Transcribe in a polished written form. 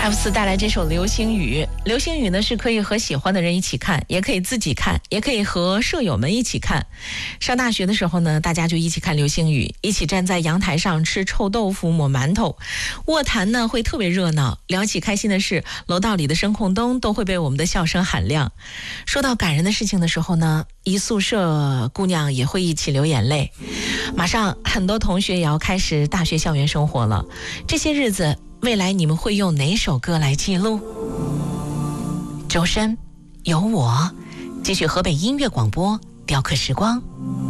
F4带来这首《流星雨》。流星雨呢是可以和喜欢的人一起看，也可以自己看，也可以和舍友们一起看。上大学的时候呢，大家就一起看流星雨，一起站在阳台上吃臭豆腐抹馒头，卧谈呢会特别热闹，聊起开心的事，楼道里的声控灯都会被我们的笑声喊亮。说到感人的事情的时候呢，一宿舍姑娘也会一起流眼泪。马上很多同学也要开始大学校园生活了，这些日子未来你们会用哪首歌来记录？周深，有我，继续河北音乐广播雕刻时光。